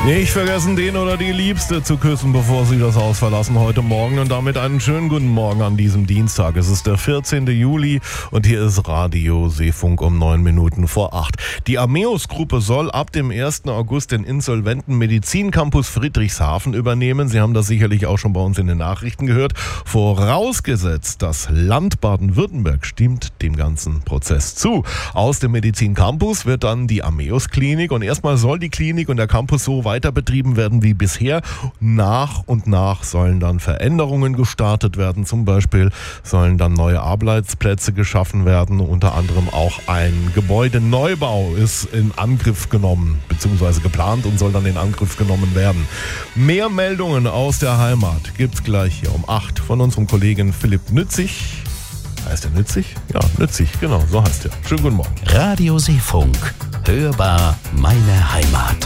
Nicht vergessen, den oder die Liebste zu küssen, bevor sie das Haus verlassen heute Morgen. Und damit einen schönen guten Morgen an diesem Dienstag. Es ist der 14. Juli und hier ist Radio Seefunk um 8:09. Die Ameos-Gruppe soll ab dem 1. August den insolventen Medizincampus Friedrichshafen übernehmen. Sie haben das sicherlich auch schon bei uns in den Nachrichten gehört. Vorausgesetzt, das Land Baden-Württemberg stimmt dem ganzen Prozess zu. Aus dem Medizincampus wird dann die Ameos-Klinik und erstmal soll die Klinik und der Campus so weiter betrieben werden wie bisher. Nach und nach sollen dann Veränderungen gestartet werden. Zum Beispiel sollen dann neue Arbeitsplätze geschaffen werden. Unter anderem auch ein Gebäudeneubau ist in Angriff genommen, beziehungsweise geplant und soll dann in Angriff genommen werden. Mehr Meldungen aus der Heimat gibt's gleich hier um 8 von unserem Kollegen Philipp Nützig. Heißt er Nützig? Ja, Nützig, genau, so heißt er. Schönen guten Morgen. Radio Seefunk. Hörbar meine Heimat.